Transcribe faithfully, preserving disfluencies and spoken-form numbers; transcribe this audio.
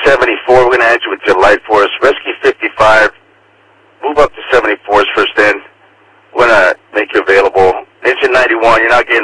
seventy-four. We're going to add you with your light for us. Rescue fifty-five. Move up to seventy-four's first in. We're going to make you available. Engine ninety-one, you're not getting